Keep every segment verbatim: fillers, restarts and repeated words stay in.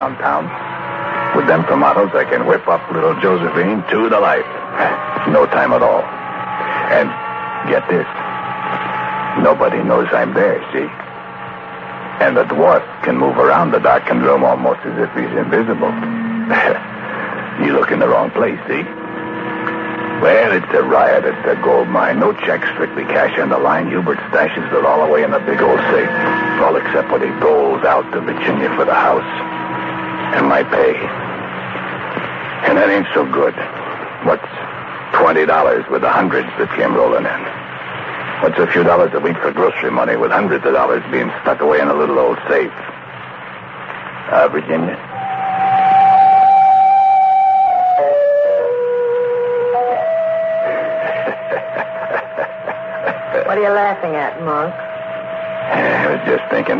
downtown. With them tomatoes, I can whip up little Josephine to the life. No time at all. And get this. Nobody knows I'm there, see? And the dwarf can move around the darkened room almost as if he's invisible. You look in the wrong place, see? Well, it's a riot at the gold mine. No checks, strictly cash on the line. Hubert stashes it all away in a big old safe. All except what he doles out to Virginia for the house. And my pay. And that ain't so good. What's twenty dollars with the hundreds that came rolling in? What's a few dollars a week for grocery money with hundreds of dollars being stuck away in a little old safe? Ah, uh, Virginia? What are you laughing at, Monk? I was just thinking.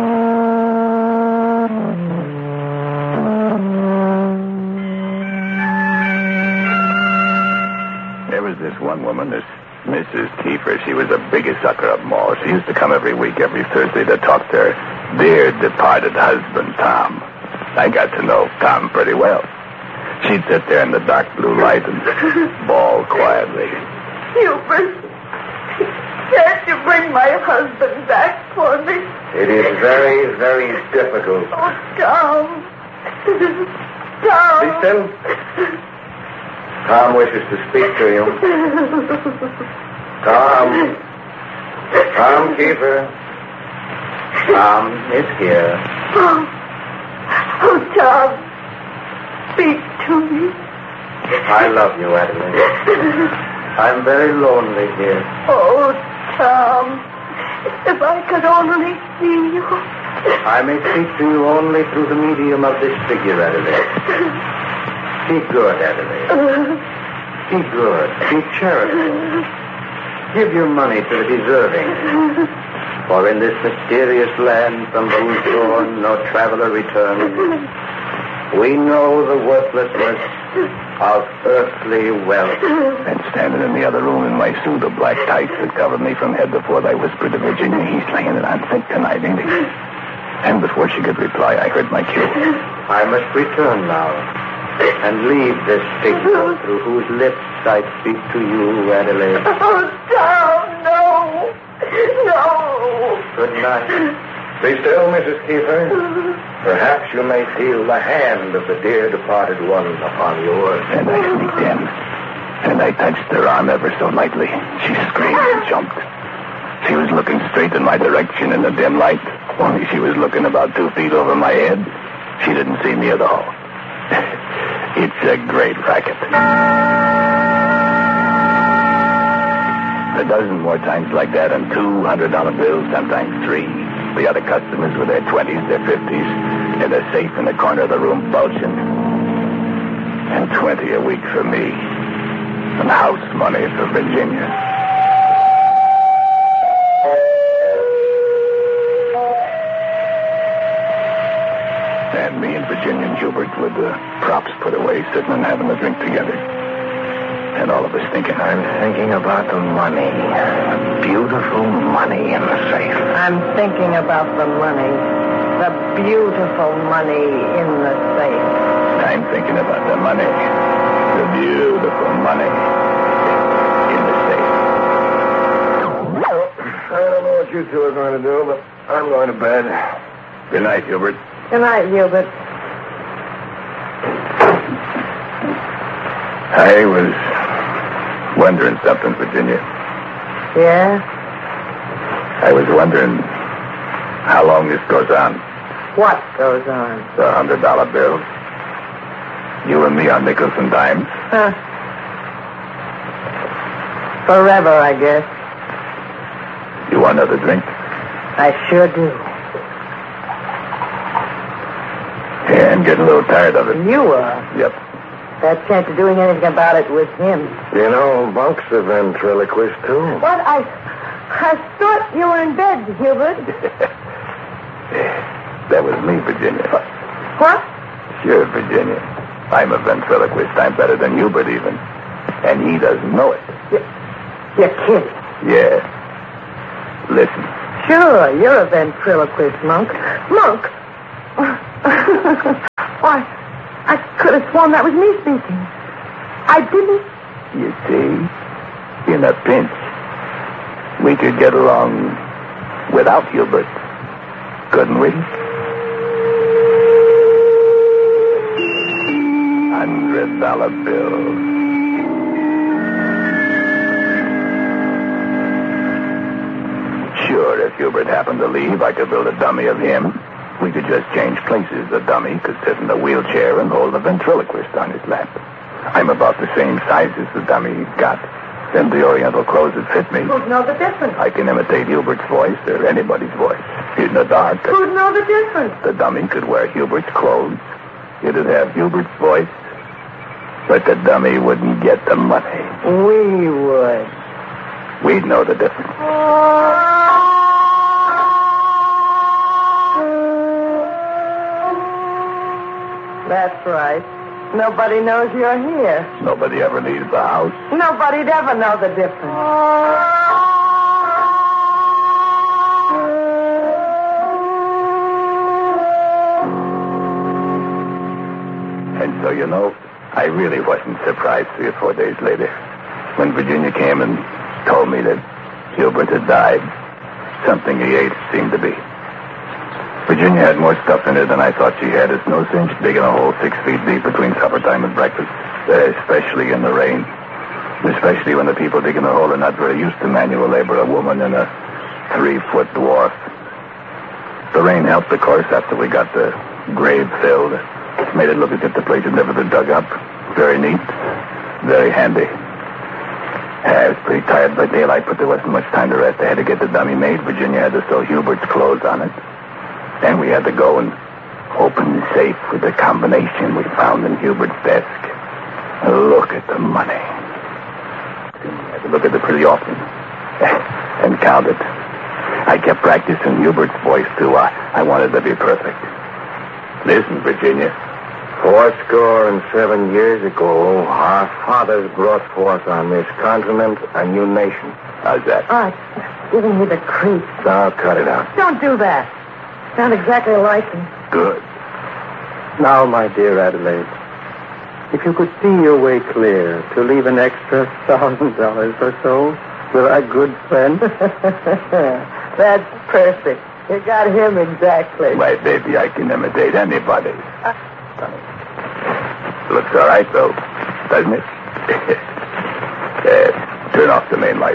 There was this one woman, this Missus Kiefer. She was the biggest sucker of them all. She used to come every week, every Thursday, to talk to her dear departed husband, Tom. I got to know Tom pretty well. She'd sit there in the dark blue light and bawl quietly. Hubert, can't you bring my husband back for me? It is very, very difficult. Oh, Tom. Tom. Be still. Tom wishes to speak to you. Tom. Tom Kiefer. Tom is here. Oh, oh Tom. Speak to me. I love you, Adelaide. I'm very lonely here. Oh, Tom. If I could only see you. I may speak to you only through the medium of this figure, Adelaide. Be good, Adelaide. Be good. Be charitable. Give your money to the deserving. For in this mysterious land from whose shore no traveler returns, we know the worthlessness of earthly wealth. And standing in the other room in my suit of black tights that covered me from head to foot, I whispered to Virginia, he's laying it on thick tonight, ain't he? And before she could reply, I heard my cue. I must return now and leave this figure through whose lips I speak to you, Adelaide. Oh, Tom, no. No. Good night. Be still, Missus Kiefer. Perhaps you may feel the hand of the dear departed one upon yours. And I sneaked in, and I touched her arm ever so lightly. She screamed and jumped. She was looking straight in my direction in the dim light, only she was looking about two feet over my head. She didn't see me at all. It's a great racket. A dozen more times like that, and two hundred dollar bills, sometimes three. The other customers with their twenties, their fifties, and a safe in the corner of the room bulging. And twenty a week for me. And house money for Virginia. And me and Virginia and Hubert with the props put away, sitting and having a drink together. And all of us thinking, I'm thinking about the money. The beautiful money in the safe. I'm thinking about the money. The beautiful money in the safe. I'm thinking about the money. The beautiful money in the safe. I don't know what you two are going to do, but I'm going to bed. Good night, Hubert. Good night, Hubert. I was wondering something, Virginia. Yeah? I was wondering how long this goes on. What goes on? The hundred dollar bills. You and me on nickels and dimes. Huh. Forever, I guess. You want another drink? I sure do. Yeah, I'm getting a little tired of it. You are? Yep. That chance of doing anything about it with him. You know, Bunk's a ventriloquist, too. What? I... I thought you were in bed, Hubert. That was me, Virginia. What? Sure, Virginia. I'm a ventriloquist. I'm better than Hubert, even. And he doesn't know it. You, you're kidding. Yeah. Listen. Sure, you're a ventriloquist, Monk. Monk! could have sworn that was me speaking. I didn't. You see, in a pinch, we could get along without Hubert, couldn't we? Hundred dollar bill. Sure, if Hubert happened to leave, I could build a dummy of him. We could just change places. The dummy could sit in the wheelchair and hold a ventriloquist on his lap. I'm about the same size as the dummy he's got. And the Oriental clothes that fit me. Who'd know the difference? I can imitate Hubert's voice or anybody's voice. In the dark. Who'd know the difference? The dummy could wear Hubert's clothes. It'd have Hubert's voice. But the dummy wouldn't get the money. We would. We'd know the difference. That's right. Nobody knows you're here. Nobody ever leaves the house. Nobody'd ever know the difference. And so, you know, I really wasn't surprised three or four days later when Virginia came and told me that Hubert had died. Something he ate seemed to be. Virginia had more stuff in her than I thought she had. It's no cinch digging a hole six feet deep between supper time and breakfast, especially in the rain. Especially when the people digging the hole are not very used to manual labor, a woman and a three-foot dwarf. The rain helped, of course, after we got the grave filled. It made it look as if the place had never been dug up. Very neat. Very handy. I was pretty tired by daylight, but there wasn't much time to rest. I had to get the dummy made. Virginia had to sew Hubert's clothes on it. Then we had to go and open the safe with the combination we found in Hubert's desk. Look at the money. I had to look at it pretty often and count it. I kept practicing Hubert's voice, too. I, I wanted to be perfect. Listen, Virginia. Four score and seven years ago, our fathers brought forth on this continent a new nation. How's that? Oh, it's giving me the creeps. Now, cut it out. Don't do that. Sound exactly like him. Good. Now, my dear Adelaide, if you could see your way clear to leave an extra thousand dollars or so with our good friend. That's perfect. You got him exactly. My baby, I can imitate anybody. Uh, Looks all right, though, doesn't it? uh, turn off the main light.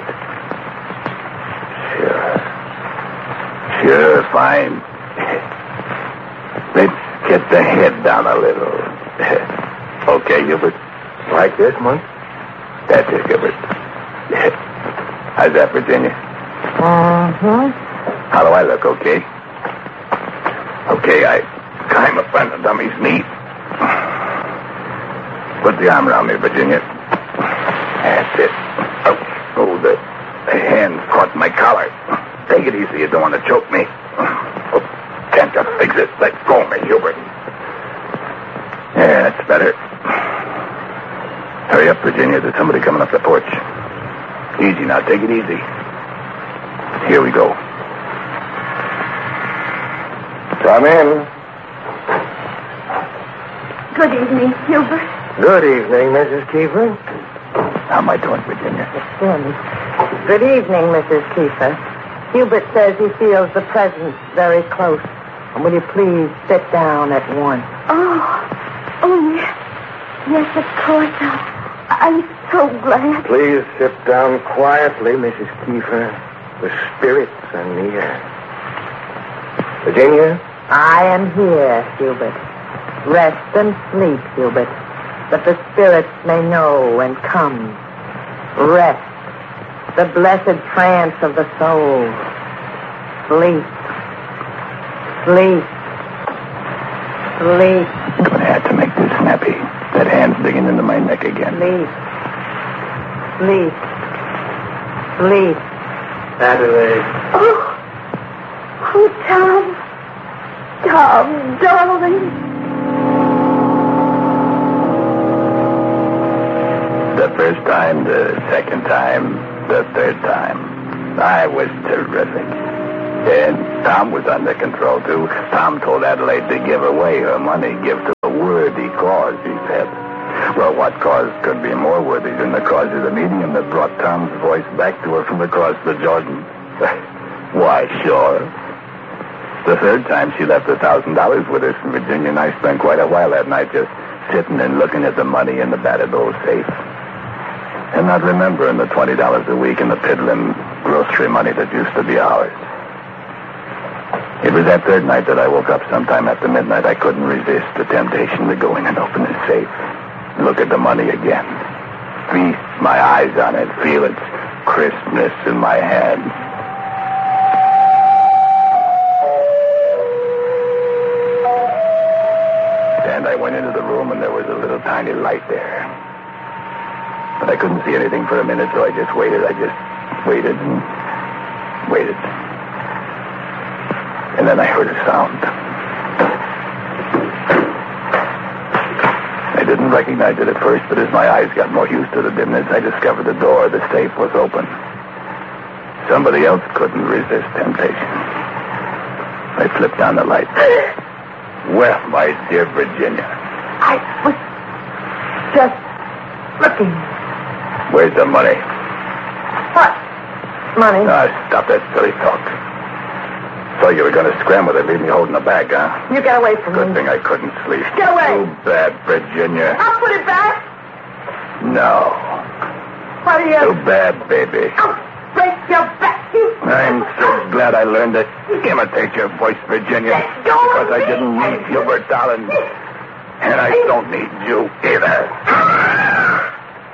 Sure. Sure, fine. Let's get the head down a little. Okay, Hubert? Like this, Monk? That's it, Hubert. How's that, Virginia? Uh-huh. How do I look, okay? Okay, I climb up on the dummy's knee. Put the arm around me, Virginia. That's it. Oh, oh the, the hand caught my collar. Take it easy, you don't want to choke me. Oh, can't you fix it? Let go of me, Hubert. Yeah, that's better. Hurry up, Virginia. There's somebody coming up the porch. Easy now, take it easy. Here we go. Come in. Good evening, Hubert. Good evening, Missus Kiefer. How am I doing, Virginia? Good evening, Missus Kiefer. Hubert says he feels the presence very close. And will you please sit down at once? Oh, oh, yes. Yes, of course. I, I'm so glad. Please sit down quietly, Missus Kiefer. The spirits are near. Virginia? I am here, Hubert. Rest and sleep, Hubert, that the spirits may know and come. Rest, the blessed trance of the soul. Sleep. Sleep. Sleep. I'm going to have to make this snappy. That hand's digging into my neck again. Sleep. Sleep. Sleep. Adelaide. Oh, oh, Tom. Tom, darling. The first time, the second time, the third time. I was terrific. And Tom was under control, too. Tom told Adelaide to give away her money, give to the world. worthy cause, he said. Well, what cause could be more worthy than the cause of the medium that brought Tom's voice back to her from across the Jordan? Why, sure. The third time she left a thousand dollars with us, and Virginia and I spent quite a while that night just sitting and looking at the money in the battered old safe. And not remembering the twenty dollars a week in the piddling grocery money that used to be ours. It was that third night that I woke up sometime after midnight. I couldn't resist the temptation to go in and open the safe. Look at the money again. Feast my eyes on it. Feel its crispness in my hand. And I went into the room, and there was a little tiny light there. But I couldn't see anything for a minute, so I just waited. I just waited and waited. And then I heard a sound. I didn't recognize it at first, but as my eyes got more used to the dimness, I discovered the door of the safe was open. Somebody else couldn't resist temptation. I flipped on the light. Well, my dear Virginia. I was just looking. Where's the money? What? Money? Ah, stop that silly talk. So you were going to scramble to leave me holding the bag, huh? You get away from Good me. thing I couldn't sleep. Get away. Too bad, Virginia. I'll put it back. No. What are you... Too bad, baby. I'll break your back. You... I'm so glad I learned to imitate your voice, Virginia. Let go of Because I me. didn't need Hubert, darling. And I don't need you either.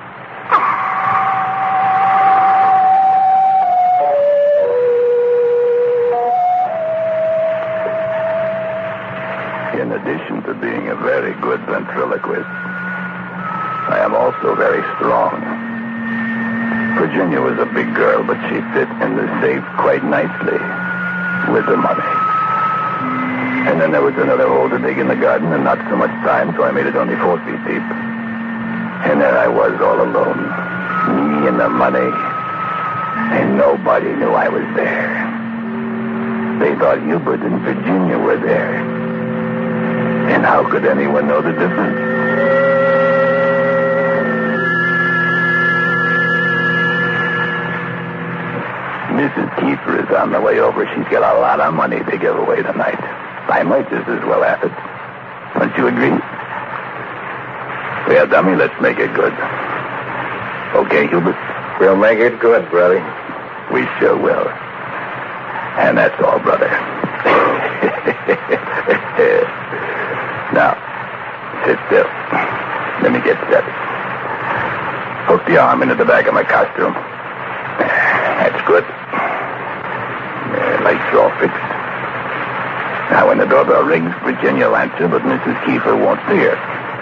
In addition to being a very good ventriloquist, I am also very strong. Virginia was a big girl, but she fit in the safe quite nicely with the money. And then there was another hole to dig in the garden, and not so much time, so I made it only four feet deep. And there I was all alone, me and the money, and nobody knew I was there. They thought Hubert and Virginia were there. And how could anyone know the difference? Missus Kiefer is on the way over. She's got a lot of money to give away tonight. I might just as well have it. Don't you agree? Well, dummy, let's make it good. Okay, Hubert? We'll make it good, brother. We sure will. And that's all, brother. Now, sit still. Let me get set. Hook the arm into the back of my costume. That's good. Uh, lights are all fixed. Now, when the doorbell rings, Virginia will answer, but Missus Kiefer won't see her.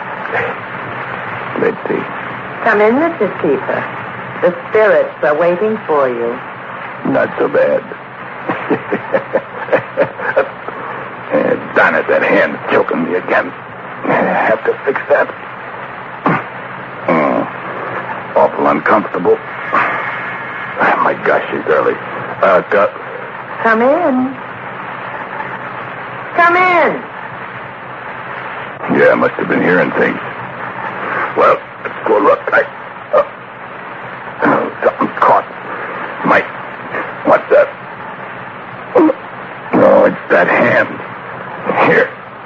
Let's see. Come in, Missus Kiefer. The spirits are waiting for you. Not so bad. uh, darn it, that hand's choking me again. I have to fix that. Mm, awful uncomfortable. Oh, my gosh, she's early. Uh, cut. Come in. Come in. Yeah, I must have been hearing things. Well, let's go look. I, uh, oh, something's caught. Mike, what's that? No, it's that hand. Here.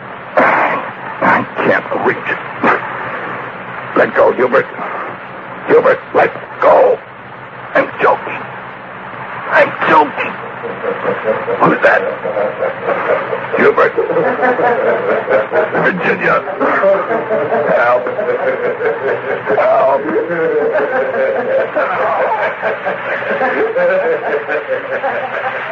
I can't reach it. Let go, Hubert. Hubert, let go. I'm choking. I'm choking. What is that? Hubert. Virginia. Help. Help.